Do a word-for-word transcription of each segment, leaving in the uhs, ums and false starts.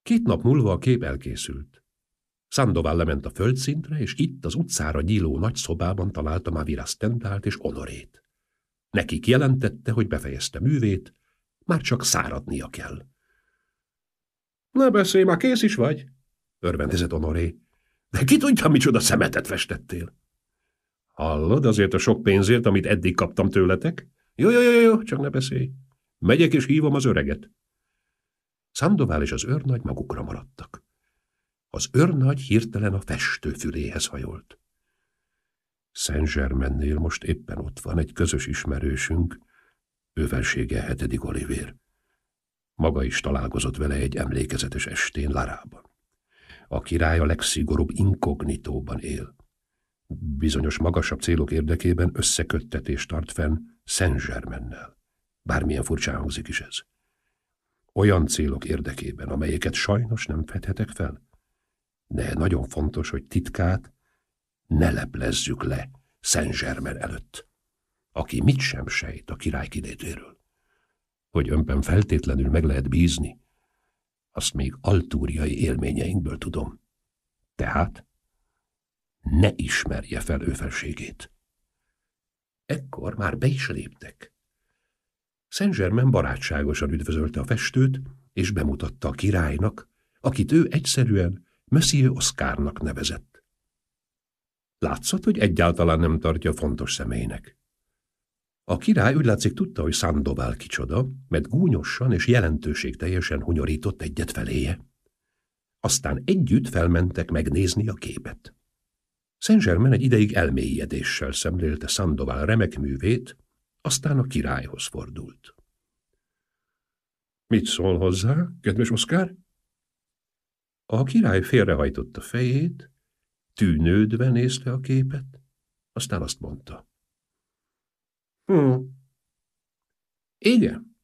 Két nap múlva a kép elkészült. Sandoval lement a földszintre, és itt az utcára nyíló nagy szobában találta Mavira Stendált és Honorét. Nekik jelentette, hogy befejezte művét, már csak száradnia kell. Ne beszélj, már kész is vagy, örvendezett Honoré. De ki tudja, micsoda szemetet festettél? Hallod, azért a sok pénzért, amit eddig kaptam tőletek? Jó, jó, jó, jó, csak ne beszélj. Megyek és hívom az öreget. Sandoval és az őrnagy magukra maradtak. Az őrnagy hirtelen a festő füléhez hajolt. Saint-Germainnél most éppen ott van egy közös ismerősünk, ő felsége hetedik Olivér. Maga is találkozott vele egy emlékezetes estén Larában. A király a legszigorúbb inkognitóban él. Bizonyos magasabb célok érdekében összeköttetést tart fenn Saint-Germainnel. Bármilyen furcsán hangzik is ez. Olyan célok érdekében, amelyeket sajnos nem fedhetek fel. De nagyon fontos, hogy titkát ne leplezzük le Saint-Germain előtt, aki mit sem sejt a király kilétéről. Hogy önben feltétlenül meg lehet bízni, azt még altúriai élményeinkből tudom. Tehát ne ismerje fel ő felségét. Ekkor már be is léptek. Saint-Germain barátságosan üdvözölte a festőt, és bemutatta a királynak, akit ő egyszerűen Monsieur Oscarnak nevezett. Látszott, hogy egyáltalán nem tartja fontos személynek. A király úgy látszik tudta, hogy Sandoval kicsoda, mert gúnyosan és jelentőségteljesen hunyorított egyet feléje. Aztán együtt felmentek megnézni a képet. Saint-Germain egy ideig elmélyedéssel szemlélte Sandoval remek művét, aztán a királyhoz fordult. Mit szól hozzá, kedves Oscar? A király félrehajtotta fejét, tűnődve nézte a képet, aztán azt mondta. Hm. Igen.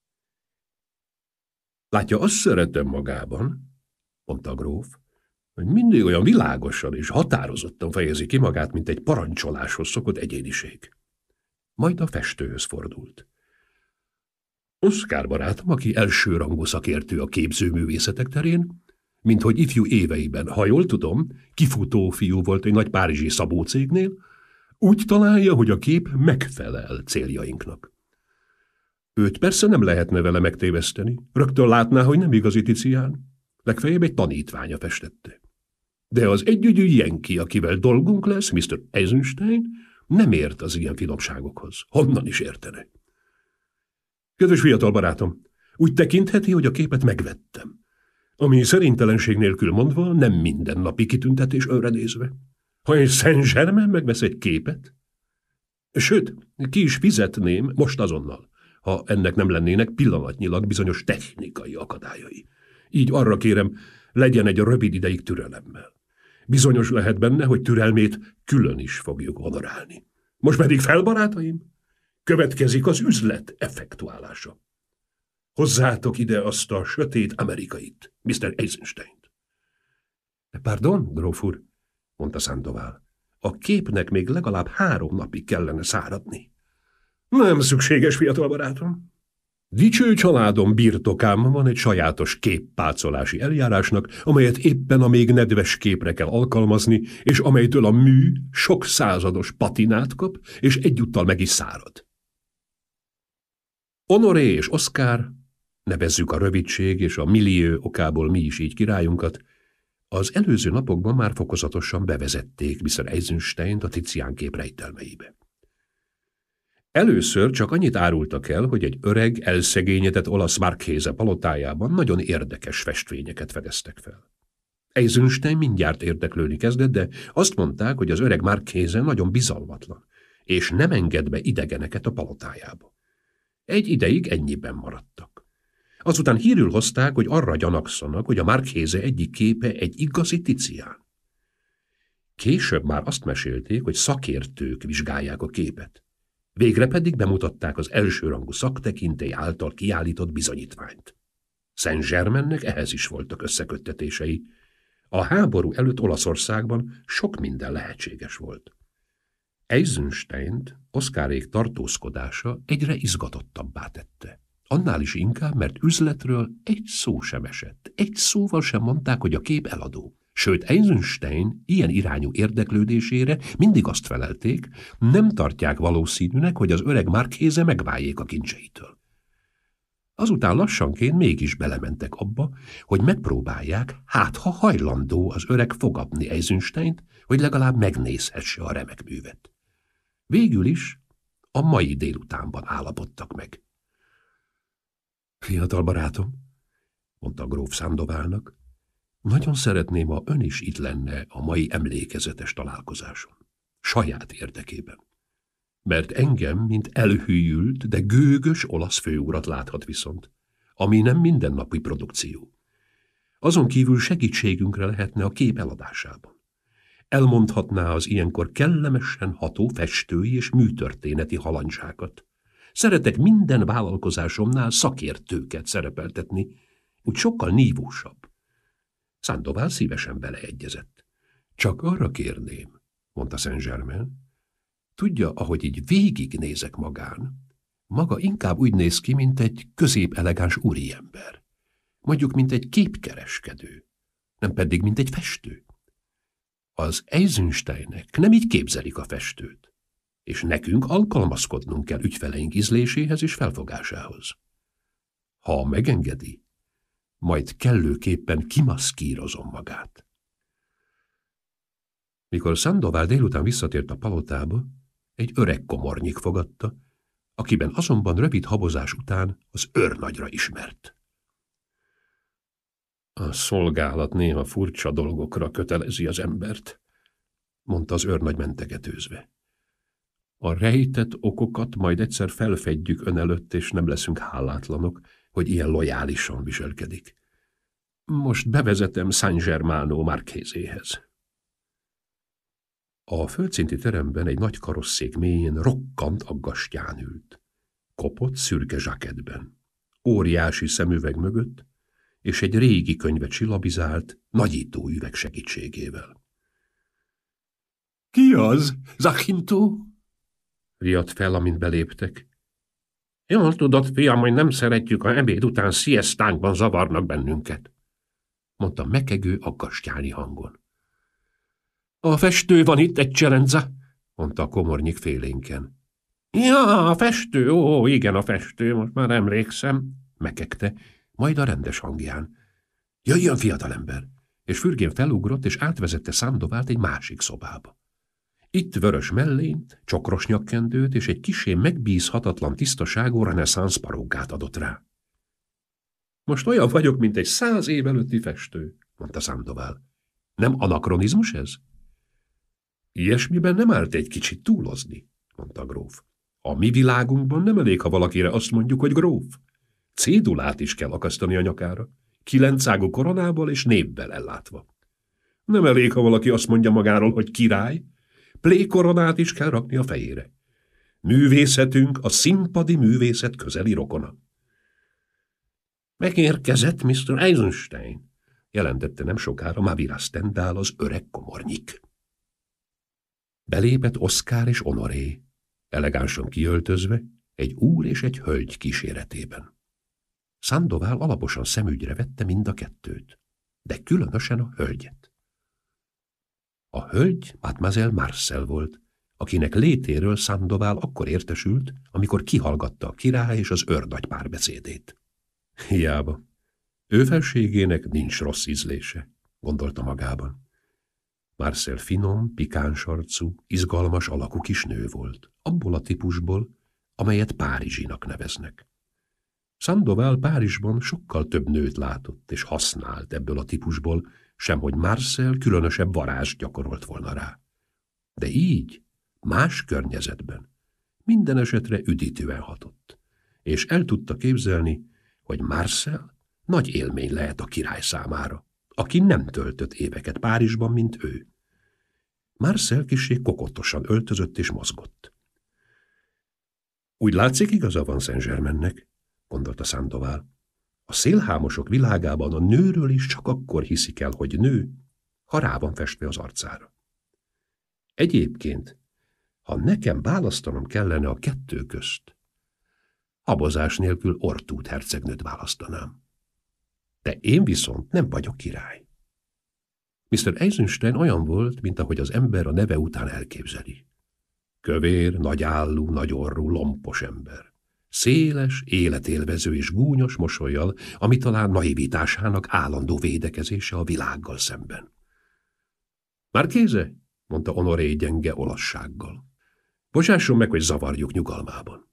Látja, azt szeretem magában, mondta a gróf, hogy mindig olyan világosan és határozottan fejezi ki magát, mint egy parancsoláshoz szokott egyéniség. Majd a festőhöz fordult. Oscar barátom, aki elsőrangú szakértő a képzőművészetek terén, minthogy ifjú éveiben, ha jól tudom, kifutó fiú volt egy nagy párizsi szabócégnél, úgy találja, hogy a kép megfelel céljainknak. Őt persze nem lehetne vele megtéveszteni. Rögtön látná, hogy nem igazi Tizián. Legfeljebb egy tanítványa festette. De az együgyű jenki, akivel dolgunk lesz, miszter Eisenstein, nem ért az ilyen finomságokhoz. Honnan is értene? Kedves fiatal barátom, úgy tekintheti, hogy a képet megvettem, ami szerintelenség nélkül mondva nem mindennapi kitüntetés önre nézve. Ha egy Saint-Germain megvesz egy képet, sőt, ki is fizetném most azonnal, ha ennek nem lennének pillanatnyilag bizonyos technikai akadályai. Így arra kérem, legyen egy rövid ideig türelemmel. Bizonyos lehet benne, hogy türelmét külön is fogjuk honorálni. Most pedig fel, barátaim, következik az üzlet effektuálása. Hozzátok ide azt a sötét amerikait, miszter Eisenstein-t. Pardon, gróf úr, mondta Sandoval. A képnek még legalább három napig kellene száradni. Nem szükséges, fiatal barátom. Dicső családom birtokám van egy sajátos képpácolási eljárásnak, amelyet éppen a még nedves képre kell alkalmazni, és amelytől a mű sok százados patinát kap, és egyúttal meg is szárad. Honoré és Oscar, nevezzük a rövidség és a millió okából mi is így királyunkat, az előző napokban már fokozatosan bevezették miszter Eisensteint a Tizián kép rejtelmeibe. Először csak annyit árultak el, hogy egy öreg, elszegényedett olasz Marchese palotájában nagyon érdekes festvényeket fedeztek fel. Eisenstein mindjárt érdeklődni kezdett, de azt mondták, hogy az öreg Marchese nagyon bizalmatlan, és nem enged be idegeneket a palotájába. Egy ideig ennyiben maradtak. Azután hírül hozták, hogy arra gyanakszanak, hogy a Marchese egyik képe egy igazi Tizián. Később már azt mesélték, hogy szakértők vizsgálják a képet. Végre pedig bemutatták az elsőrangú szaktekintély által kiállított bizonyítványt. Saint-Germainnek ehhez is voltak összeköttetései. A háború előtt Olaszországban sok minden lehetséges volt. Eisensteint Oscarék tartózkodása egyre izgatottabbá tette. Annál is inkább, mert üzletről egy szó sem esett. Egy szóval sem mondták, hogy a kép eladó. Sőt, Eisenstein ilyen irányú érdeklődésére mindig azt felelték, nem tartják valószínűnek, hogy az öreg Marchese megváljék a kincseitől. Azután lassanként mégis belementek abba, hogy megpróbálják, hát ha hajlandó az öreg fogadni Eisensteint, hogy legalább megnézhesse a remek művet. Végül is a mai délutánban állapodtak meg. Fiatal barátom, mondta gróf Sandoválnak, nagyon szeretném, ha ön is itt lenne a mai emlékezetes találkozáson. Saját érdekében. Mert engem, mint elhűült, de gőgös olasz főurat láthat viszont, ami nem mindennapi produkció. Azon kívül segítségünkre lehetne a kép eladásában. Elmondhatná az ilyenkor kellemesen ható festői és műtörténeti halandzsákat. Szeretek minden vállalkozásomnál szakértőket szerepeltetni, úgy sokkal nívósabb. Sandoval szívesen beleegyezett. Csak arra kérném, mondta Saint-Germain, tudja, ahogy így végignézek magán, maga inkább úgy néz ki, mint egy középelegáns úriember. Mondjuk, mint egy képkereskedő, nem pedig, mint egy festő. Az Eisensteinek nem így képzelik a festőt, és nekünk alkalmazkodnunk kell ügyfeleink ízléséhez és felfogásához. Ha megengedi, majd kellőképpen kimaszkírozom magát. Mikor Sandoval délután visszatért a palotába, egy öreg komornyik fogadta, akiben azonban rövid habozás után az őrnagyra ismert. A szolgálat néha furcsa dolgokra kötelezi az embert, mondta az őrnagy mentegetőzve. A rejtett okokat majd egyszer felfedjük ön előtt, és nem leszünk hálátlanok, hogy ilyen lojálisan viselkedik. Most bevezetem San Germano Marcheséhez. A földszinti teremben egy nagy karosszék mélyén rokkant aggastyán ült. Kopott szürke zsakettben, óriási szemüveg mögött, és egy régi könyvet csillabizált, nagyító üveg segítségével. Ki az, Zachinto? Riadt fel, amint beléptek. Jól tudod, fiam, hogy nem szeretjük, a ebéd után sziesztánkban zavarnak bennünket, mondta mekegő aggastyáni hangon. A festő van itt, Eccellenza, mondta a komornyik félénken. Ja, a festő, ó, igen, a festő, most már emlékszem, mekegte, majd a rendes hangján. Jöjjön, fiatalember, és fürgén felugrott, és átvezette Sandovált egy másik szobába. Itt vörös mellényt, csokros nyakkendőt és egy kissé megbízhatatlan tisztaságú reneszánsz parókát adott rá. Most olyan vagyok, mint egy száz év előtti festő, mondta Sandoval. Nem anakronizmus ez? Ilyesmiben nem állt egy kicsit túlozni, mondta a gróf. A mi világunkban nem elég, ha valakire azt mondjuk, hogy gróf. Cédulát is kell akasztani a nyakára, kilencágú koronával és névvel ellátva. Nem elég, ha valaki azt mondja magáról, hogy király, plékoronát is kell rakni a fejére. Művészetünk a színpadi művészet közeli rokona. Megérkezett miszter Eisenstein, jelentette nem sokára Mavira Stendhal, az öreg komornyik. Belépett Oszkár és Honoré, elegánsan kiöltözve, egy úr és egy hölgy kíséretében. Sandoval alaposan szemügyre vette mind a kettőt, de különösen a hölgyet. A hölgy Mademoiselle Marcel volt, akinek létéről Sandoval akkor értesült, amikor kihallgatta a király és az őrnagy párbeszédét. Hiába, ő felségének nincs rossz ízlése, gondolta magában. Marcel finom, pikáns arcú, izgalmas alakú kis nő volt, abból a típusból, amelyet Párizsinak neveznek. Sandoval Párizsban sokkal több nőt látott és használt ebből a típusból, semhogy Marcel különösebb varázst gyakorolt volna rá. De így, más környezetben, minden esetre üdítően hatott, és el tudta képzelni, hogy Marcel nagy élmény lehet a király számára, aki nem töltött éveket Párizsban, mint ő. Marcel kissé kokottosan öltözött és mozgott. Úgy látszik, igaza van Saint-Germainnek, gondolta Sandoval. A szélhámosok világában a nőről is csak akkor hiszik el, hogy nő, ha rá van festve az arcára. Egyébként, ha nekem választanom kellene a kettő közt, Habozás nélkül Ortút hercegnőt választanám. De én viszont nem vagyok király. miszter Eisenstein olyan volt, mint ahogy az ember a neve után elképzeli. Kövér, nagyállú, nagyorrú, lompos ember. Széles, életélvező és gúnyos mosollyal, ami talán naivitásának állandó védekezése a világgal szemben. Markéze, mondta Honoré gyenge olaszsággal. Bocsásson meg, hogy zavarjuk nyugalmában.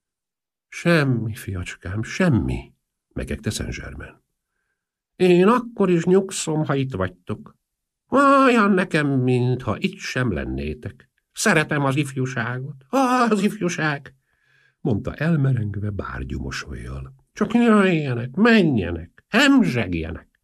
Semmi, fiacskám, semmi, megegte Saint-Germain. Én akkor is nyugszom, ha itt vagytok. Olyan nekem, mintha itt sem lennétek. Szeretem az ifjúságot. Az ifjúság, mondta elmerengve bárgyú mosollyal. Csak jöjjenek, menjenek, hemzsegjenek.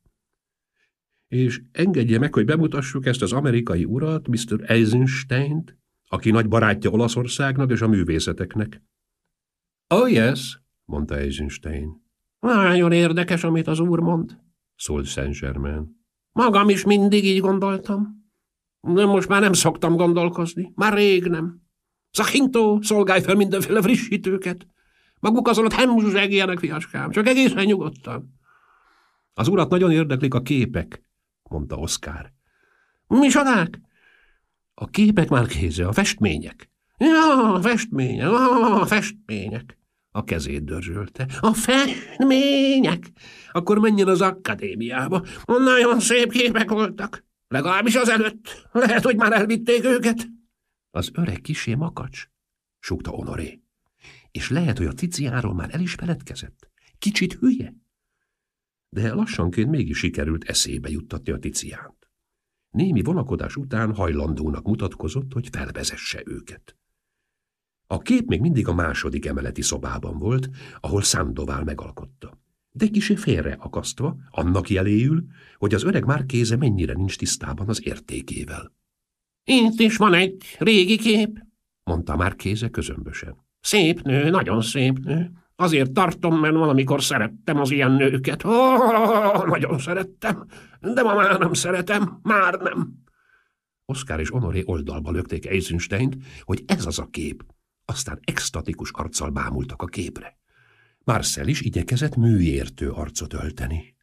És engedje meg, hogy bemutassuk ezt az amerikai urat, miszter Eisensteint, aki nagy barátja Olaszországnak és a művészeteknek. Oh, yes, mondta Eisenstein. Nagyon érdekes, amit az úr mond, szólt Saint-Germain. Magam is mindig így gondoltam. De most már nem szoktam gondolkozni. Már rég nem. Zachinto, szolgálj fel mindenféle frissítőket. Maguk azon ott hemzsegjenek, fiacskám, csak egészen nyugodtan. Az urat nagyon érdeklik a képek, mondta Oszkár. Micsodák? A képek, Markéze, a festmények. Ja, a festmények, a festmények. A kezét dörzsölte. A festmények! Akkor menjen az akadémiába. Nagyon szép képek voltak. Legalábbis az előtt. Lehet, hogy már elvitték őket. Az öreg kisé makacs, súgta Honoré. És lehet, hogy a Tiziánról már el is feledkezett. Kicsit hülye. De lassanként mégis sikerült eszébe juttatni a Tiziánt. Némi vonakodás után hajlandónak mutatkozott, hogy felvezesse őket. A kép még mindig a második emeleti szobában volt, ahol Sandoval megalkotta. De kicsi félre akasztva, annak jeléül, hogy az öreg Markéze mennyire nincs tisztában az értékével. Itt is van egy régi kép, mondta Markéze közömbösen. Szép nő, nagyon szép nő. Azért tartom, mert valamikor szerettem az ilyen nőket. Oh, nagyon szerettem, de ma már nem szeretem, már nem. Oszkár és Honoré oldalba lökték Eisensteint, hogy ez az a kép. Aztán extatikus arccal bámultak a képre. Marcel is igyekezett műértő arcot ölteni.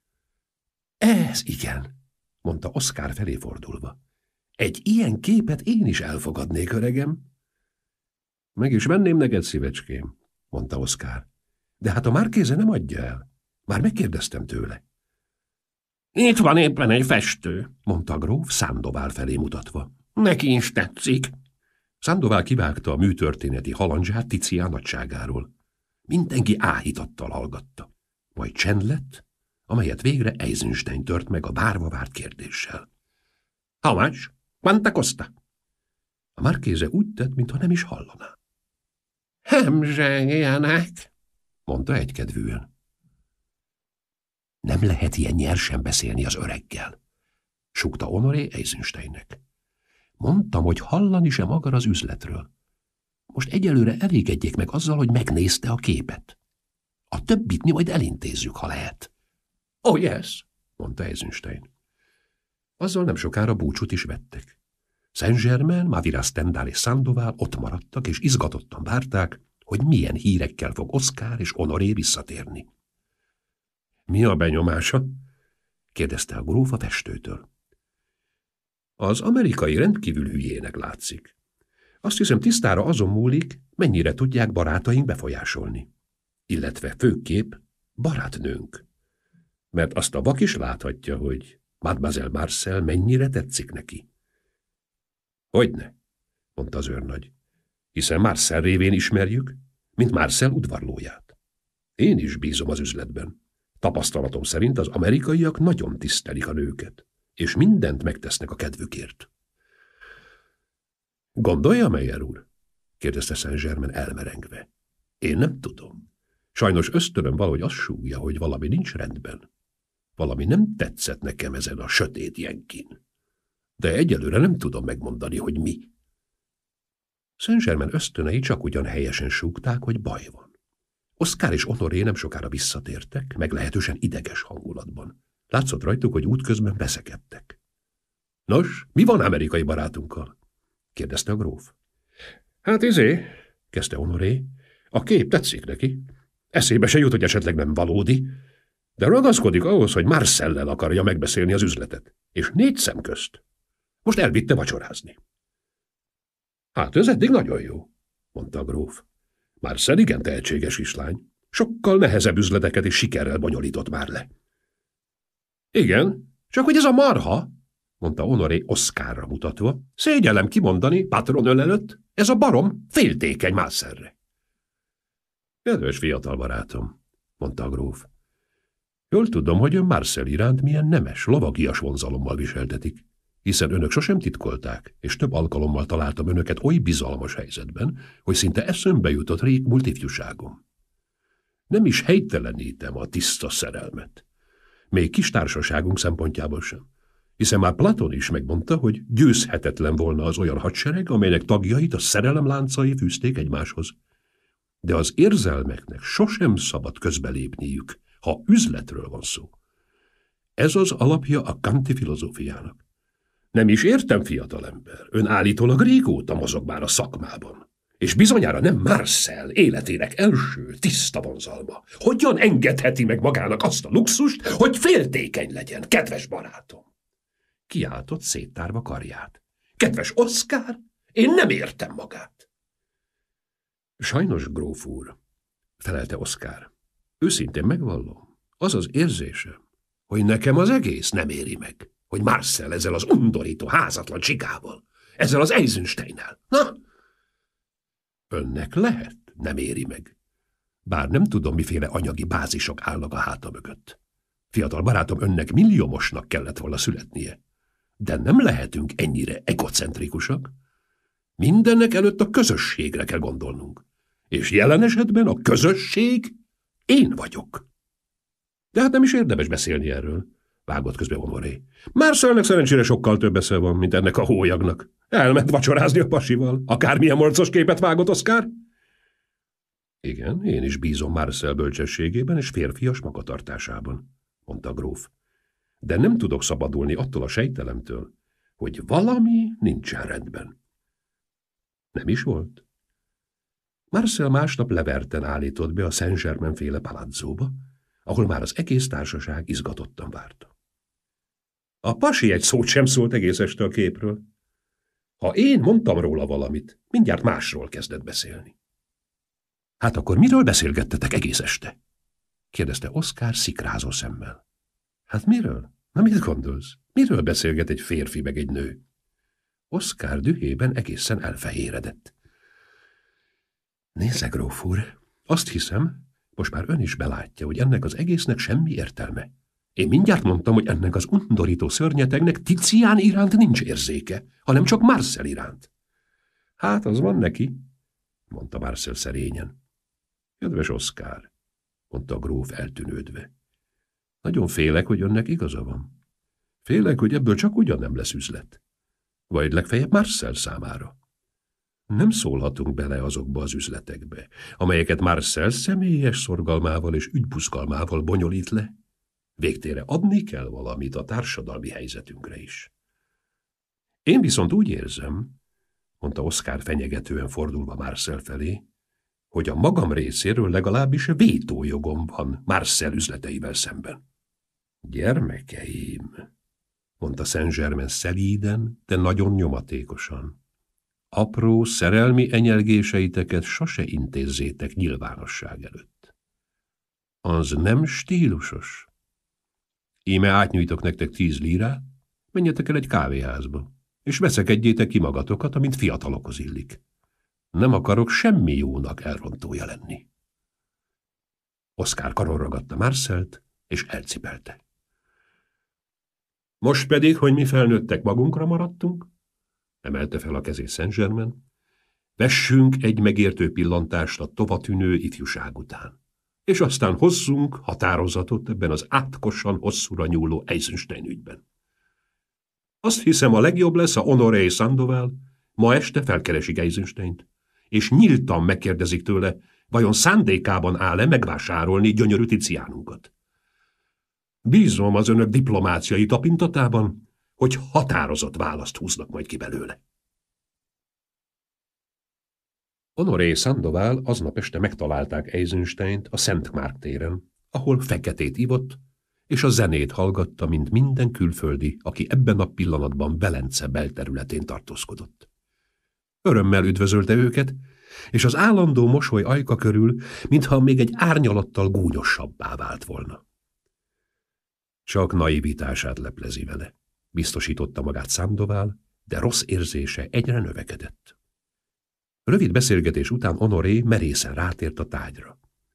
Ez igen, mondta Oszkár felé fordulva. Egy ilyen képet én is elfogadnék, öregem. Meg is venném neked, szívecském, mondta Oszkár. De hát a Markéze nem adja el. Már megkérdeztem tőle. Itt van éppen egy festő, mondta a gróf Sandoval felé mutatva. Neki is tetszik. Sandoval kivágta a műtörténeti halandzsát Tizián nagyságáról. Mindenki áhítattal hallgatta. Majd csend lett, amelyet végre Eisenstein tört meg a várva várt kérdéssel. How much? Quanta costa? A Markéze úgy tett, mintha nem is hallaná. Hemzsegjenek, mondta egykedvűen. Nem lehet ilyen nyersen beszélni az öreggel, súgta Honoré Eisensteinnek. Mondtam, hogy hallani sem akar az üzletről. Most egyelőre elégedjék meg azzal, hogy megnézte a képet. A többit mi majd elintézzük, ha lehet. Oh, yes, mondta Eisenstein. Azzal nem sokára búcsút is vettek. Saint-Germain, Mavira Stendhal és Sandoval ott maradtak, és izgatottan várták, hogy milyen hírekkel fog Oszkár és Honoré visszatérni. Mi a benyomása? kérdezte a gróf a festőtől. Az amerikai rendkívül hülyének látszik. Azt hiszem, tisztára azon múlik, mennyire tudják barátaink befolyásolni. Illetve főképp barátnőnk. Mert azt a vak is láthatja, hogy Mademoiselle Marcel mennyire tetszik neki. Hogyne, mondta az őrnagy, hiszen Marcel révén ismerjük, mint Marcel udvarlóját. Én is bízom az üzletben. Tapasztalatom szerint az amerikaiak nagyon tisztelik a nőket, és mindent megtesznek a kedvükért. Gondolja, Meyer úr? kérdezte Saint-Germain elmerengve. Én nem tudom. Sajnos ösztönöm valahogy azt súgja, hogy valami nincs rendben. Valami nem tetszett nekem ezen a sötét jenkin. De egyelőre nem tudom megmondani, hogy mi. Saint-Germain ösztönei csak ugyan helyesen súgták, hogy baj van. Oszkár és Honoré nem sokára visszatértek, meglehetősen ideges hangulatban. Látszott rajtuk, hogy útközben veszekedtek. Nos, mi van amerikai barátunkkal? kérdezte a gróf. Hát izé, kezdte Honoré, a kép tetszik neki. Eszébe se jut, hogy esetleg nem valódi, de ragaszkodik ahhoz, hogy Marcellel akarja megbeszélni az üzletet, és négy szem közt. Most elvitte vacsorázni. Hát ez eddig nagyon jó, mondta a gróf. Marcell igen tehetséges kislány. Sokkal nehezebb üzleteket is sikerrel bonyolított már le. Igen, csak hogy ez a marha, mondta Honoré Oszkárra mutatva, szégyellem kimondani, patron ön előtt, ez a barom féltékeny Marcellre. Kedves fiatal barátom, mondta a gróf, jól tudom, hogy ön Marcell iránt milyen nemes, lovagias vonzalommal viseltetik, hiszen önök sosem titkolták, és több alkalommal találtam önöket oly bizalmas helyzetben, hogy szinte eszembe jutott rég múlt ifjúságom. Nem is helytelenítem a tiszta szerelmet. Még kis társaságunk szempontjából sem. Hiszen már Platon is megmondta, hogy győzhetetlen volna az olyan hadsereg, amelynek tagjait a szerelem láncai fűzték egymáshoz. De az érzelmeknek sosem szabad közbelépniük, ha üzletről van szó. Ez az alapja a kanti filozófiának. Nem is értem, fiatalember, ön állítólag régóta mozog már a szakmában. És bizonyára nem Marcell életének első tiszta vonzalma. Hogyan engedheti meg magának azt a luxust, hogy féltékeny legyen, kedves barátom? Kiáltott széttárva karját. Kedves Oszkár, én nem értem magát. Sajnos, gróf úr, felelte Oszkár. Őszintén megvallom, az az érzésem, hogy nekem az egész nem éri meg, hogy Marcell ezzel az undorító, házatlan csikával, ezzel az Eisensteinnel. Na, önnek lehet, nem éri meg. Bár nem tudom, miféle anyagi bázisok állnak a háta mögött. Fiatal barátom, önnek milliómosnak kellett volna születnie. De nem lehetünk ennyire egocentrikusak. Mindennek előtt a közösségre kell gondolnunk. És jelen esetben a közösség én vagyok. De hát nem is érdemes beszélni erről, vágott közbe Honoré. Marcellnek szerencsére sokkal több esze van, mint ennek a hólyagnak. Elment vacsorázni a pasival. Akármilyen morcos képet vágott, Oszkár? Igen, én is bízom Marcell bölcsességében és férfias magatartásában, mondta a gróf. De nem tudok szabadulni attól a sejtelemtől, hogy valami nincsen rendben. Nem is volt. Marcell másnap leverten állított be a Saint-Germain féle palazzóba, ahol már az egész társaság izgatottan várta. A pasi egy szót sem szólt egész este a képről. Ha én mondtam róla valamit, mindjárt másról kezdett beszélni. Hát akkor miről beszélgettetek egész este? Kérdezte Oszkár szikrázó szemmel. Hát miről? Na mit gondolsz? Miről beszélget egy férfi meg egy nő? Oszkár dühében egészen elfehéredett. Nézze, gróf úr, azt hiszem, most már ön is belátja, hogy ennek az egésznek semmi értelme. Én mindjárt mondtam, hogy ennek az undorító szörnyetegnek Tizián iránt nincs érzéke, hanem csak Marcell iránt. Hát, az van neki, mondta Marcell szerényen. Kedves Oszkár, mondta a gróf eltűnődve. Nagyon félek, hogy önnek igaza van. Félek, hogy ebből csak ugyan nem lesz üzlet. Vagy legfeljebb Marcell számára. Nem szólhatunk bele azokba az üzletekbe, amelyeket Marcell személyes szorgalmával és ügybuzgalmával bonyolít le. Végtére adni kell valamit a társadalmi helyzetünkre is. Én viszont úgy érzem, mondta Oszkár fenyegetően fordulva Marcell felé, hogy a magam részéről legalábbis vétójogom van Marcell üzleteivel szemben. Gyermekeim, mondta Saint-Germain szelíden, de nagyon nyomatékosan. Apró szerelmi enyelgéseiteket sose intézzétek nyilvánosság előtt. Az nem stílusos. Íme átnyújtok nektek tíz lírát, menjetek el egy kávéházba, és veszekedjétek ki magatokat, amint fiatalokhoz illik. Nem akarok semmi jónak elrontója lenni. Oszkár karon ragadta Marcellt, és elcipelte. Most pedig, hogy mi felnőttek magunkra maradtunk, emelte fel a kezét Saint-Germain, vessünk egy megértő pillantást a tovatűnő ifjúság után, és aztán hozzunk határozatot ebben az átkosan hosszúra nyúló Eisenstein ügyben. Azt hiszem, a legjobb lesz, a Honoré Sandoval ma este felkeresik Eisensteint, és nyíltan megkérdezik tőle, vajon szándékában áll-e megvásárolni gyönyörű Tiziánunkat. Bízom az önök diplomáciai tapintatában, hogy határozott választ húznak majd ki belőle. Honoré Sandoval aznap este megtalálták Eisensteint a Szent Márk téren, ahol feketét ivott, és a zenét hallgatta, mint minden külföldi, aki ebben a pillanatban Velence belterületén tartózkodott. Örömmel üdvözölte őket, és az állandó mosoly ajka körül, mintha még egy árnyalattal gúnyosabbá vált volna. Csak naivitását leplezi vele, biztosította magát Sandoval, de rossz érzése egyre növekedett. Rövid beszélgetés után Honoré merészen rátért a tárgyra.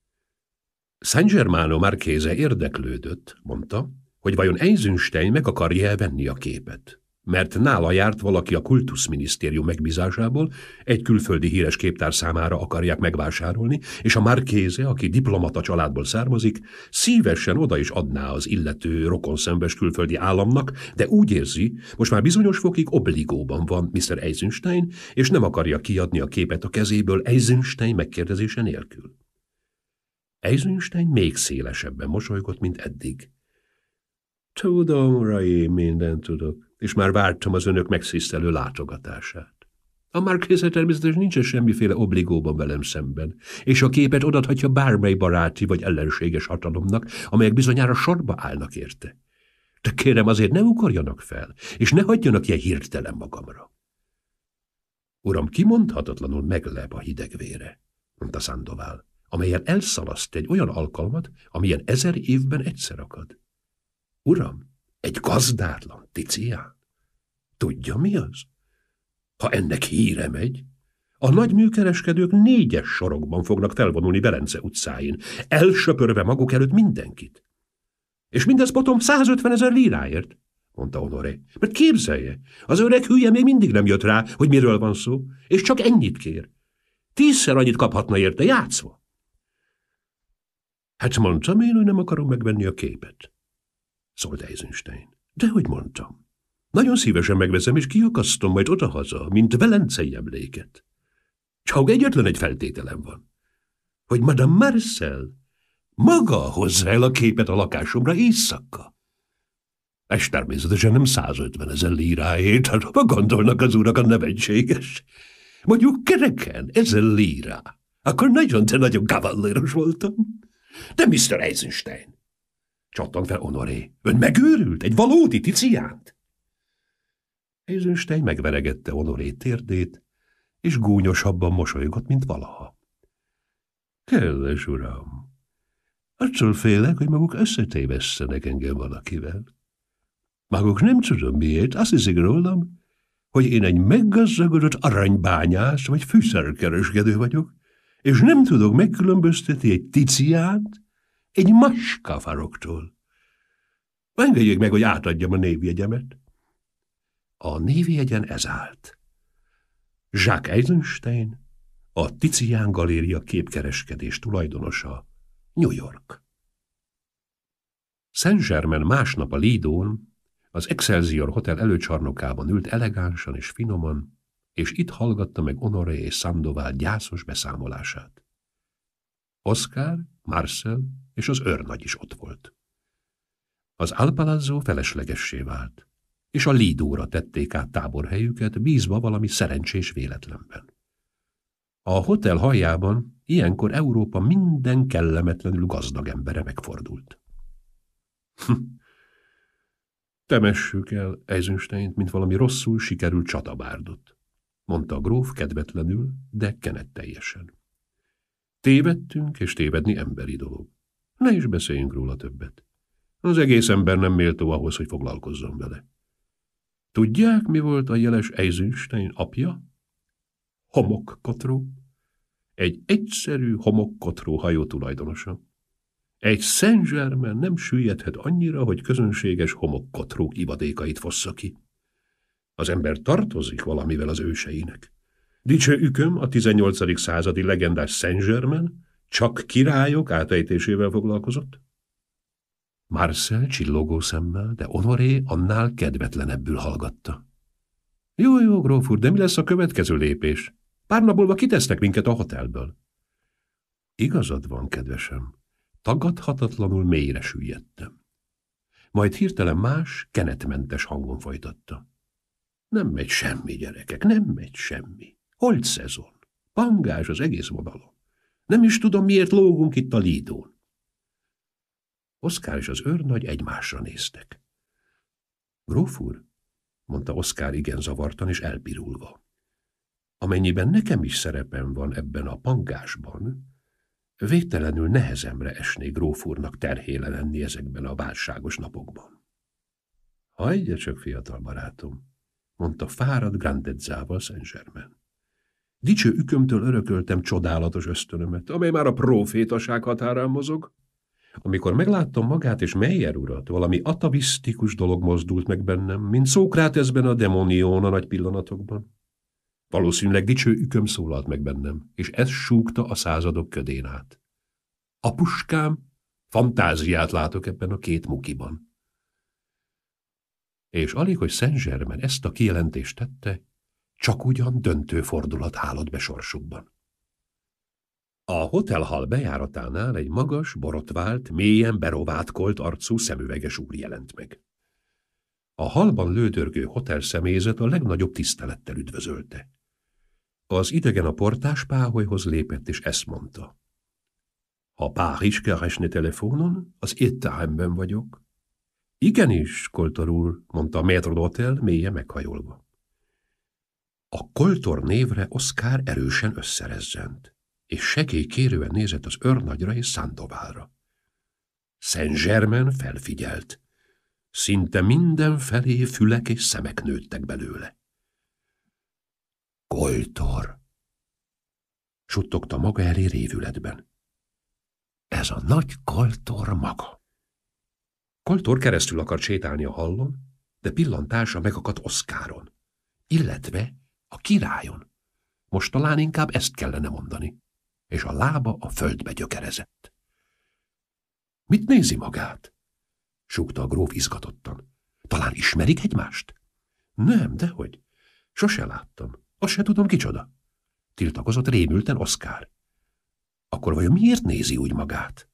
San Germano Marchese érdeklődött, mondta, hogy vajon Eisenstein meg akarja venni a képet, mert nála járt valaki a kultuszminisztérium megbízásából, egy külföldi híres képtár számára akarják megvásárolni, és a Marchese, aki diplomata családból származik, szívesen oda is adná az illető rokonszembes külföldi államnak, de úgy érzi, most már bizonyos fokig obligóban van miszter Eisenstein, és nem akarja kiadni a képet a kezéből Eisenstein megkérdezése nélkül. Eisenstein még szélesebben mosolygott, mint eddig. Tudom, uraim, mindent tudok, és már vártam az önök megszisztelő látogatását. A Marchese természetesen nincsen semmiféle obligóban velem szemben, és a képet odaadhatja bármely baráti vagy ellenséges hatalomnak, amelyek bizonyára sorba állnak érte. De kérem, azért ne ugorjanak fel, és ne hagyjanak ilyen hirtelen magamra. Uram, kimondhatatlanul meglep a hidegvére, mondta Sandoval, amelyen elszalaszt egy olyan alkalmat, amilyen ezer évben egyszer akad. Uram, egy gazdátlan Tizián? Tudja, mi az? Ha ennek híre megy, a nagy műkereskedők négyes sorokban fognak felvonulni Velence utcáin, elsöpörve maguk előtt mindenkit. És mindez potom százötvenezer líráért, mondta Honoré. Mert képzelje, az öreg hülye még mindig nem jött rá, hogy miről van szó, és csak ennyit kér. Tízszer annyit kaphatna érte játszva. Hát mondtam én, hogy nem akarom megvenni a képet, szólt Eisenstein. Dehogy mondtam. Nagyon szívesen megveszem, és kiakasztom majd odahaza, mint velencei emléket. Csak egyetlen egy feltételem van, hogy Madame Marcel maga hozza el a képet a lakásomra éjszaka. És természetesen nem százötvenezer líráért, hát ha gondolnak az urak, a nevetséges. Mondjuk kereken ezer lírá, akkor nagyon, de nagyon kavalléros voltam. De miszter Eisenstein, csattant fel Honoré, ön megőrült egy valódi Tiziánt? Eisenstein megveregette Honoré térdét, és gúnyosabban mosolygott, mint valaha. Kedves uram, attól félek, hogy maguk összetévesztenek engem valakivel. Maguk nem tudom miért, azt hiszik rólam, hogy én egy meggazdagodott aranybányász vagy fűszerkereskedő vagyok, és nem tudok megkülönböztetni egy Tiziánt egy maskafaroktól. Engedjék meg, hogy átadjam a névjegyemet. A névjegyen ez állt. Jacques Eisenstein, a Tizián Galéria képkereskedés tulajdonosa, New York. Saint-Germain másnap a Lidón, az Excelsior Hotel előcsarnokában ült elegánsan és finoman, és itt hallgatta meg Honoré és Sandoval gyászos beszámolását. Oscar, Marcel és az őrnagy is ott volt. Az Alpalazzo feleslegessé vált, és a Lidóra tették át táborhelyüket, bízva valami szerencsés véletlenben. A hotel hajában ilyenkor Európa minden kellemetlenül gazdag embere megfordult. Temessük el Eisensteint, mint valami rosszul sikerült csatabárdot, mondta a gróf kedvetlenül, de kenetteljesen. Tévedtünk, és tévedni emberi dolog. Ne is beszéljünk róla többet. Az egész ember nem méltó ahhoz, hogy foglalkozzon vele. Tudják, mi volt a jeles Eisenstein apja? Homokkotró. Egy egyszerű homokkotró hajó tulajdonosa. Egy Saint-Germain nem süllyedhet annyira, hogy közönséges homokkotrók ivadékait fossza ki. Az ember tartozik valamivel az őseinek. Dicső üköm, a tizennyolcadik századi legendás Saint-Germain csak királyok átejtésével foglalkozott? Marcel csillogó szemmel, de Honoré annál kedvetlenebbül hallgatta. Jó, jó, gróf úr, de mi lesz a következő lépés? Pár nap múlva kitesznek minket a hotelből. Igazad van, kedvesem. Tagadhatatlanul mélyre süllyedtem. Majd hirtelen más, kenetmentes hangon folytatta. Nem megy semmi, gyerekek, nem megy semmi. Holt szezon. Pangás az egész vonalon. Nem is tudom, miért lógunk itt a Lidón. Oszkár és az őrnagy egymásra néztek. Gróf úr, mondta Oszkár igen zavartan és elpirulva. Amennyiben nekem is szerepem van ebben a pangásban, végtelenül nehezemre esné gróf úrnak terhéle lenni ezekben a válságos napokban. Hagyja csak, fiatal barátom, mondta fáradt Grandezzával Saint-Germain. Dicső ükömtől örököltem csodálatos ösztönömet, amely már a prófétaság határán mozog. Amikor megláttam magát és Meyer urat, valami atavisztikus dolog mozdult meg bennem, mint Szókráteszben a Demonión a nagy pillanatokban. Valószínűleg dicső üköm szólalt meg bennem, és ez súgta a századok ködén át. Apuskám, fantáziát látok ebben a két mukiban. És alig, hogy Saint-Germain ezt a kijelentést tette, csak ugyan döntő fordulat állott be sorsukban. A hotelhal bejáratánál egy magas, borotvált, mélyen berovátkolt arcú szemüveges úr jelent meg. A halban lődörgő hotelszemélyzet a legnagyobb tisztelettel üdvözölte. Az idegen a portáspáholyhoz lépett, és ezt mondta. Ha Párizs keresne telefonon, az étteremben vagyok. Igenis, Koltor úr, mondta a maître d'hôtel mélyen meghajolva. A Koltor névre Oszkár erősen összerezzent, és segélykérően nézett az őrnagyra és Sandovalra. Saint-Germain felfigyelt. Szinte mindenfelé fülek és szemek nőttek belőle. Koltor! Suttogta maga elé révületben. Ez a nagy Koltor maga. Koltor keresztül akart sétálni a hallon, de pillantása megakadt Oszkáron, illetve a királyon. Most talán inkább ezt kellene mondani, és a lába a földbe gyökerezett. Mit nézi magát? Súgta a gróf izgatottan. Talán ismerik egymást? Nem, dehogy. Sose láttam. Azt se tudom, kicsoda. Tiltakozott rémülten Oszkár. Akkor vajon miért nézi úgy magát?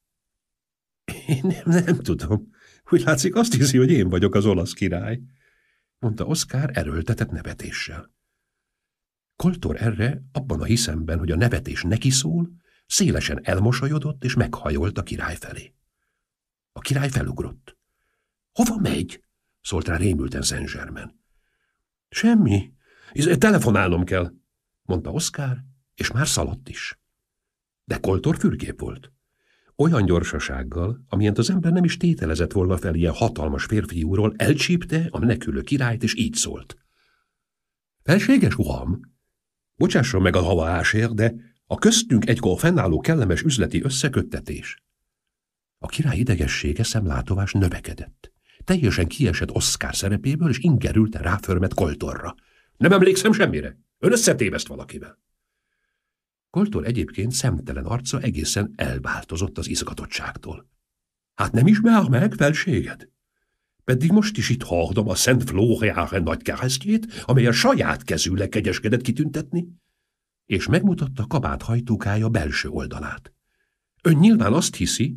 Én nem, nem tudom. Úgy látszik, azt hiszi, hogy én vagyok az olasz király, mondta Oszkár erőltetett nevetéssel. Koltor erre, abban a hiszemben, hogy a nevetés neki szól, szélesen elmosolyodott és meghajolt a király felé. A király felugrott. Hova megy? Szólt rá rémülten Saint-Germain. Semmi. Telefonálnom kell, mondta Oszkár, és már szaladt is. De Koltor fürgébb volt. Olyan gyorsasággal, amilyent az ember nem is tételezett volna fel ilyen hatalmas férfiúról, elcsípte a menekülő királyt, és így szólt. Felséges uram, bocsásson meg a havalásért, de a köztünk egykor fennálló kellemes üzleti összeköttetés. A király idegessége szemlátovás növekedett. Teljesen kiesett Oszkár szerepéből, és ingerülten ráförmet Koltorra. Nem emlékszem semmire. Ön összetéveszt valakivel. Koltor egyébként szemtelen arca egészen elváltozott az izgatottságtól. Hát nem ismer meg felséged? Pedig most is itt hordom a Szent Flórián nagy keresztjét, amely a saját kezűleg kegyeskedett kitüntetni, és megmutatta kabát hajtókája belső oldalát. Ön nyilván azt hiszi,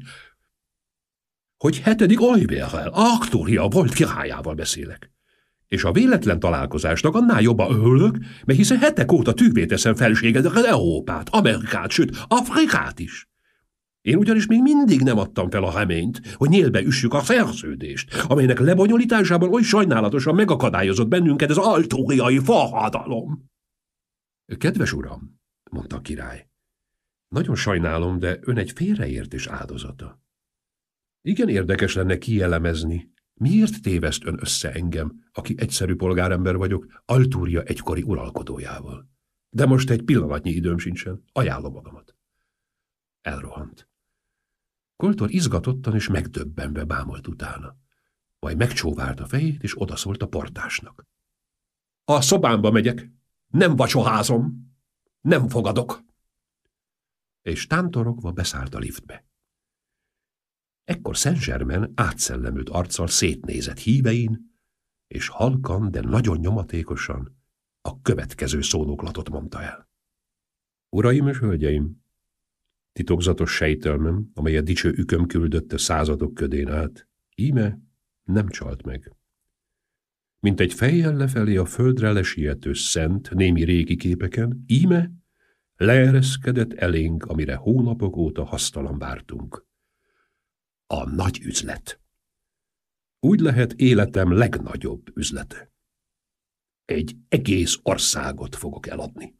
hogy hetedik Ajvérrel, Arktúria volt királyával beszélek. És a véletlen találkozásnak annál jobban örülök, mert hiszen hetek óta tűvé teszem felségedre Európát, Amerikát, sőt, Afrikát is. Én ugyanis még mindig nem adtam fel a reményt, hogy nyílbe üssük a szerződést, amelynek lebonyolításában oly sajnálatosan megakadályozott bennünket az arktúriai forradalom. Kedves uram, mondta a király, nagyon sajnálom, de ön egy félreértés áldozata. Igen érdekes lenne kielemezni, miért téveszt ön össze engem, aki egyszerű polgárember vagyok, Arktúria egykori uralkodójával. De most egy pillanatnyi időm sincsen, ajánlom magamat. Elrohant. Koltor izgatottan és megdöbbenve bámult utána. Majd megcsóvált a fejét, és odaszólt a portásnak. A szobámba megyek, nem vacsoházom, nem fogadok. És tántorogva beszállt a liftbe. Ekkor Saint-Germain átszellemült arccal szétnézett hívein, és halkan, de nagyon nyomatékosan a következő szónoklatot mondta el. Uraim és hölgyeim, titokzatos sejtelmem, amelyet dicső üköm küldötte századok ködén át, íme nem csalt meg. Mint egy fejjel lefelé a földre lesiető szent, némi régi képeken, íme Leereszkedett elénk, amire hónapok óta hasztalan vártunk. A nagy üzlet. Úgy lehet életem legnagyobb üzlete. Egy egész országot fogok eladni.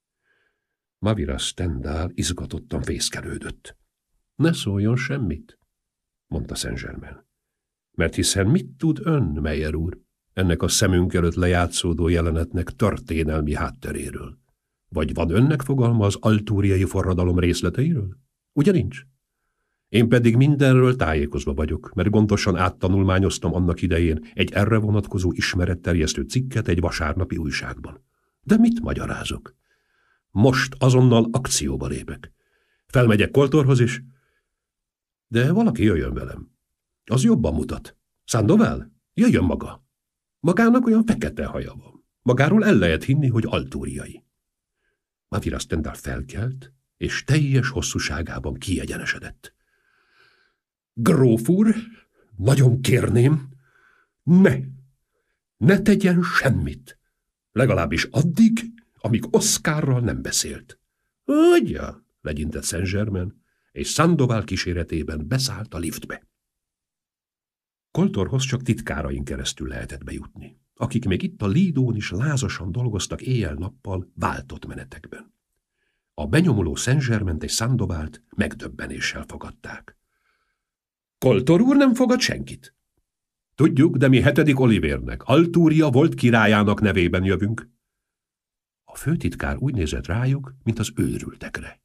Mavira Stendhal izgatottan fészkelődött. Ne szóljon semmit, mondta Saint-Germain. Mert hiszen mit tud ön, Meyer úr, ennek a szemünk előtt lejátszódó jelenetnek történelmi hátteréről? Vagy van önnek fogalma az altúriai forradalom részleteiről? Ugye nincs? Én pedig mindenről tájékozva vagyok, mert gondosan áttanulmányoztam annak idején egy erre vonatkozó ismeretterjesztő cikket egy vasárnapi újságban. De mit magyarázok? Most azonnal akcióba lépek. Felmegyek Koltorhoz is, de valaki jöjjön velem. Az jobban mutat. Sandoval? Jöjjön maga. Magának olyan fekete haja van. Magáról el lehet hinni, hogy altúriai. Mavira Stendhal felkelt, és teljes hosszúságában kiegyenesedett. Gróf úr, nagyon kérném, ne, ne tegyen semmit. Legalábbis addig, amíg Oscarral nem beszélt. Hogyja, legyintett Saint-Germain, és Sandoval kíséretében beszállt a liftbe. Koltorhoz csak titkárain keresztül lehetett bejutni, akik még itt a Lidón is lázasan dolgoztak éjjel-nappal váltott menetekben. A benyomuló Saint-Germaint és Sandovalt megdöbbenéssel fogadták. Koltor úr nem fogad senkit. Tudjuk, de mi hetedik Olivérnek, Altúria volt királyának nevében jövünk. A főtitkár úgy nézett rájuk, mint az őrültekre.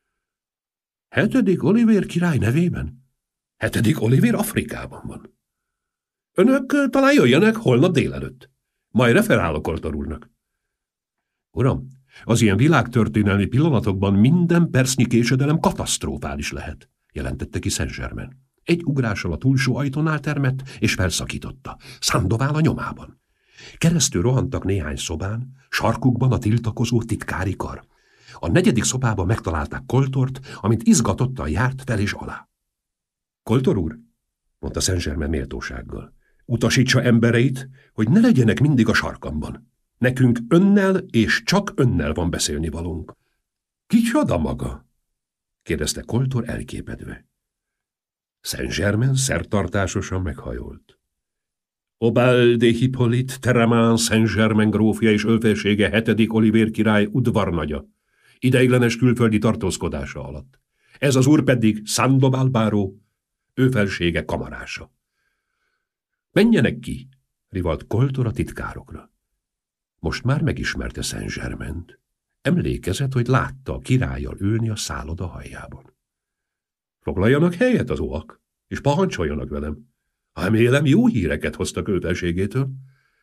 Hetedik Olivér király nevében? Hetedik Olivér Afrikában van. Önök talán jöjjenek holnap délelőtt. Majd referálok Koltor úrnak. Uram, az ilyen világtörténelmi pillanatokban minden percnyi késedelem katasztrofális lehet, jelentette ki Saint-Germain. Egy ugrással a túlsó ajtónál termett, és felszakította. Sandoval a nyomában. Keresztül rohantak néhány szobán, sarkukban a tiltakozó titkári kar. A negyedik szobában megtalálták Koltort, amint izgatottan járt fel és alá. Koltor úr, mondta Saint-Germain méltósággal, utasítsa embereit, hogy ne legyenek mindig a sarkamban. Nekünk önnel és csak önnel van beszélni valónk. Kicsoda maga? kérdezte Koltor elképedve. Saint-Germain szertartásosan meghajolt. Obal de Hippolyte Terramán Saint-Germain grófja és ölfelsége hetedik Olivér király udvarnagya, ideiglenes külföldi tartózkodása alatt. Ez az úr pedig Sandoval báró, ő felsége kamarása. Menjenek ki, rivalt Koltor a titkárokra. Most már megismerte Saint-Germaint. Emlékezett, hogy látta a királlyal ülni a szálloda hajjában. Foglaljanak helyet az óak, és parancsoljanak velem. Remélem, jó híreket hoztak őfelségétől.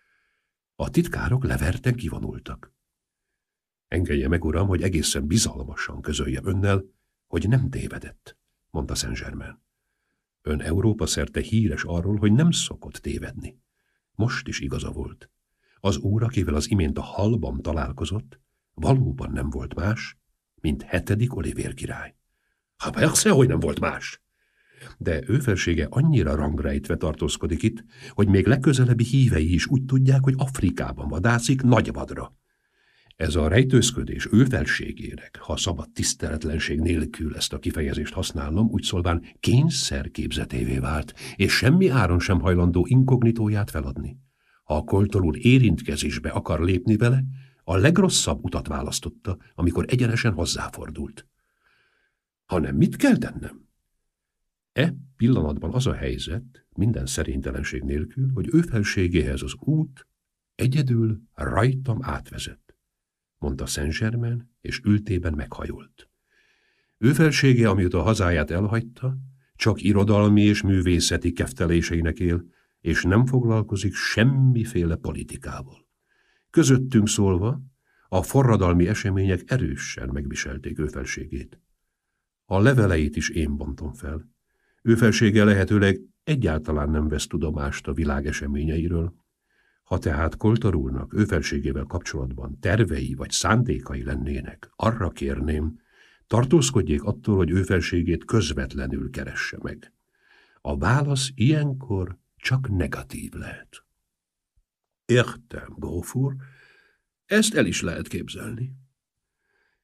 A titkárok leverten kivonultak. Engedje meg, uram, hogy egészen bizalmasan közöljem önnel, hogy nem tévedett, mondta Saint-Germain. Ön Európa szerte híres arról, hogy nem szokott tévedni. Most is igaza volt. Az úr, akivel az imént a hallban találkozott, valóban nem volt más, mint hetedik Olivér király. Ha persze, hogy nem volt más. De ő felsége annyira rangrejtve tartózkodik itt, hogy még legközelebbi hívei is úgy tudják, hogy Afrikában vadászik nagyvadra. Ez a rejtőzködés ő felségének, ha szabad tiszteletlenség nélkül ezt a kifejezést használnom, úgy szólván kényszer képzetévé vált, és semmi áron sem hajlandó inkognitóját feladni. Ha a Koltor úr érintkezésbe akar lépni vele, a legrosszabb utat választotta, amikor egyenesen hozzáfordult. Hanem mit kell tennem? E pillanatban az a helyzet, minden szerénytelenség nélkül, hogy ő felségéhez az út egyedül rajtam átvezet, mondta Saint-Germain, és ültében meghajolt. Ő felsége, amióta a hazáját elhagyta, csak irodalmi és művészeti kefteléseinek él, és nem foglalkozik semmiféle politikával. Közöttünk szólva, a forradalmi események erősen megviselték ő felségét. A leveleit is én bontom fel. Ő felsége lehetőleg egyáltalán nem vesz tudomást a világ eseményeiről. Ha tehát Koltor úrnak ő felségével kapcsolatban tervei vagy szándékai lennének, arra kérném, tartózkodjék attól, hogy ő felségét közvetlenül keresse meg. A válasz ilyenkor csak negatív lehet. Értem, gróf úr, ezt el is lehet képzelni.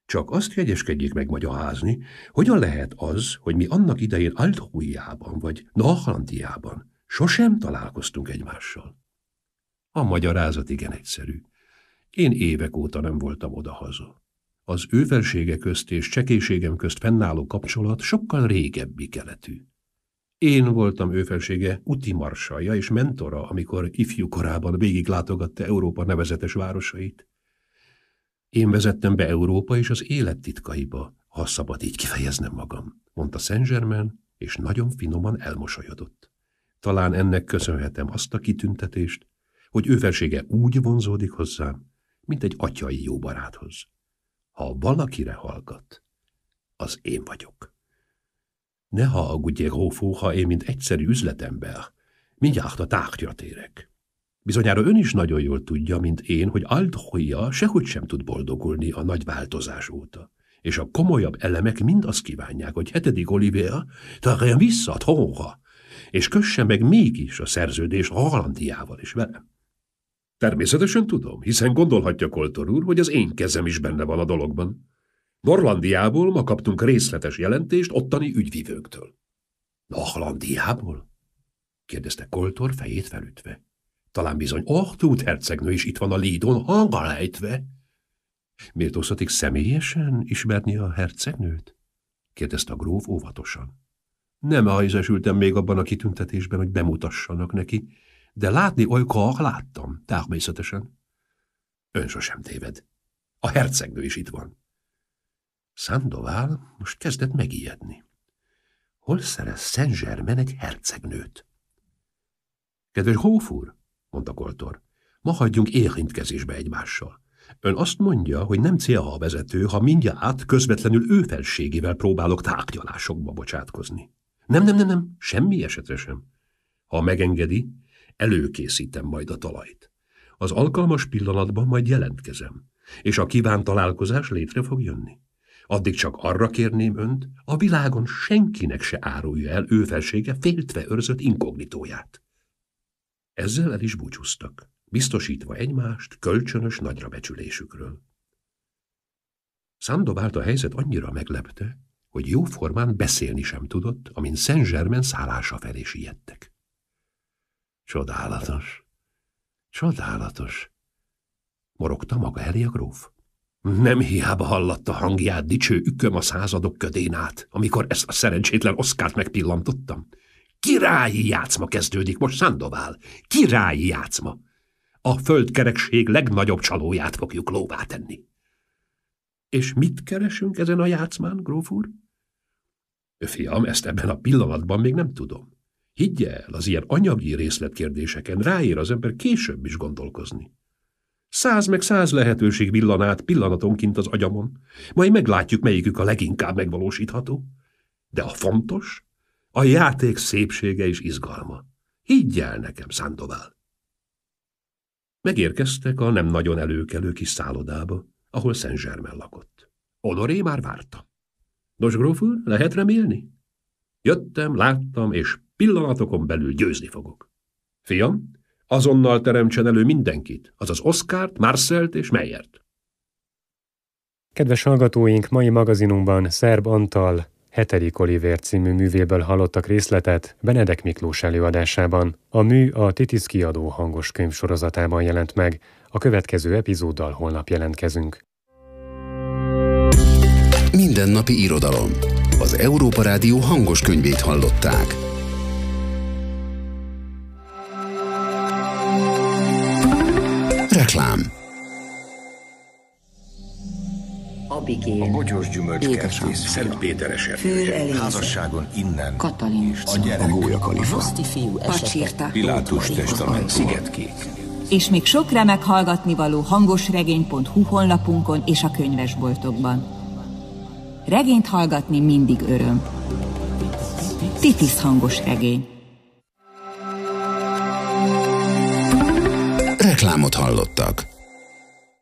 Csak azt jegyeskedjék meg magyarázni, hogyan lehet az, hogy mi annak idején Alt-Hújjában vagy Nordlandiában sosem találkoztunk egymással. A magyarázat igen egyszerű. Én évek óta nem voltam odahaza. Az ő felsége közt és csekélységem közt fennálló kapcsolat sokkal régebbi keletű. Én voltam ő felsége úti marsalja és mentora, amikor ifjú korában végiglátogatta Európa nevezetes városait. Én vezettem be Európa és az élet titkaiba, ha szabad így kifejeznem magam, mondta Saint-Germain, és nagyon finoman elmosolyodott. Talán ennek köszönhetem azt a kitüntetést, hogy ő felsége úgy vonzódik hozzám, mint egy atyai jó baráthoz. Ha valakire hallgat, az én vagyok. Ne haragudjék, Hófó, ha én, mint egyszerű üzletember, mindjárt a tárgyra térek. Bizonyára ön is nagyon jól tudja, mint én, hogy Alt-Hújja sehogy sem tud boldogulni a nagy változás óta, és a komolyabb elemek mind azt kívánják, hogy hetedik Oliver térjen vissza a trónra, és kösse meg mégis a szerződés Hollandiával is velem. Természetesen tudom, hiszen gondolhatja Koltor úr, hogy az én kezem is benne van a dologban. Norlandiából ma kaptunk részletes jelentést ottani ügyvivőktől. Norlandiából? kérdezte Koltor fejét felütve. Talán bizony Ortút hercegnő is itt van a Lidon, hanggal ejtve. Méltóztatik személyesen ismerni a hercegnőt? kérdezte a gróf óvatosan. Nem részesültem még abban a kitüntetésben, hogy bemutassanak neki, de látni olykor láttam, természetesen. Ön sosem téved. A hercegnő is itt van. Sandoval most kezdett megijedni. Hol szerez Saint-Germain egy hercegnőt? Kedves gróf úr, mondta Koltor, ma hagyjunk érintkezésbe egymással. Ön azt mondja, hogy nem célra vezető, ha mindjárt közvetlenül ő felségével próbálok tárgyalásokba bocsátkozni. Nem, nem, nem, nem, semmi esetre sem. Ha megengedi, előkészítem majd a talajt. Az alkalmas pillanatban majd jelentkezem, és a kívánt találkozás létre fog jönni. Addig csak arra kérném önt, a világon senkinek se árulja el ő felsége féltve őrzött inkognitóját. Ezzel el is búcsúztak, biztosítva egymást kölcsönös nagyrabecsülésükről. Sandovált a helyzet annyira meglepte, hogy jóformán beszélni sem tudott, amint Saint-Germain szállása felé siettek. Csodálatos, csodálatos, morogta maga elé a gróf. Nem hiába hallatta hangját dicső üköm a századok ködén át, amikor ezt a szerencsétlen Oszkárt megpillantottam. Királyi játszma kezdődik most, Sandoval. Királyi játszma. A földkerekség legnagyobb csalóját fogjuk lóvá tenni. És mit keresünk ezen a játszmán, gróf úr? Fiam, ezt ebben a pillanatban még nem tudom. Higgy el, az ilyen anyagi részletkérdéseken ráér az ember később is gondolkozni. Száz meg száz lehetőség villan át pillanatonként az agyamon, majd meglátjuk, melyikük a leginkább megvalósítható. De a fontos, a játék szépsége és izgalma. Higgy el nekem, Sandoval. Megérkeztek a nem nagyon előkelő kis szállodába, ahol Saint-Germain lakott. Honoré már várta. Nos, gróf úr, lehet remélni? Jöttem, láttam, és pillanatokon belül győzni fogok. Fiam, azonnal teremtsen elő mindenkit, azaz Oszkárt, Marcelt és Meyert. Kedves hallgatóink, mai magazinunkban Szerb Antal hetedik Oliver című művéből hallottak részletet Benedek Miklós előadásában. A mű a Titisz kiadó hangos könyv sorozatában jelent meg. A következő epizóddal holnap jelentkezünk. Mindennapi irodalom. Az Európa Rádió hangos könyvét hallották. Reklám. Abigél, a bogyós gyümölcskertész, Szent Péter esetén, házasságon innen, Katalin, a gyerek, a Gólyakalifa, Pacsirta, Pilátus testament, Szigetkék. és még sok remek hallgatnivaló hangosregény pont hu honlapunkon és a könyvesboltokban. Regényt hallgatni mindig öröm. Titisz hangos regény. Reklámot hallottak.